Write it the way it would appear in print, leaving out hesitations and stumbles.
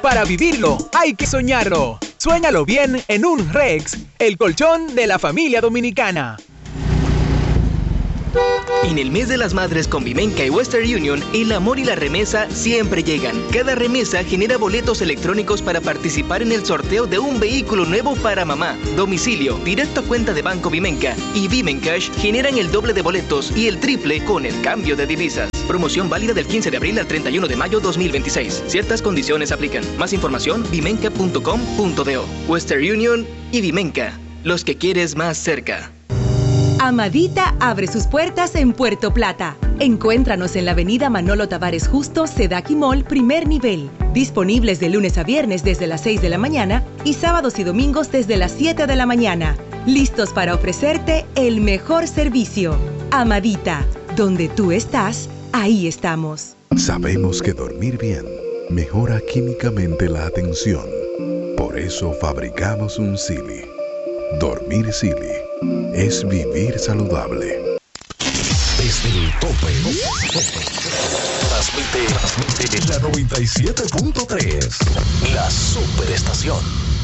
Para vivirlo, hay que soñarlo. Suéñalo bien en un Rex, el colchón de la familia dominicana. En el mes de las madres con Vimenca y Western Union, el amor y la remesa siempre llegan. Cada remesa genera boletos electrónicos para participar en el sorteo de un vehículo nuevo para mamá. Domicilio, directo a cuenta de Banco Vimenca y Vimencash generan el doble de boletos y el triple con el cambio de divisas. Promoción válida del 15 de abril al 31 de mayo 2026. Ciertas condiciones aplican. Más información, vimenca.com.do. Western Union y Vimenca. Los que quieres más cerca. Amadita abre sus puertas en Puerto Plata. Encuéntranos en la avenida Manolo Tavares Justo, Sedaki Mall, primer nivel. Disponibles de lunes a viernes desde las 6 de la mañana y sábados y domingos desde las 7 de la mañana. Listos para ofrecerte el mejor servicio. Amadita, donde tú estás, ahí estamos. Sabemos que dormir bien mejora químicamente la atención. Por eso fabricamos un Silly. Dormir Silly es vivir saludable. Desde el tope. Transmite la 97.3. La superestación.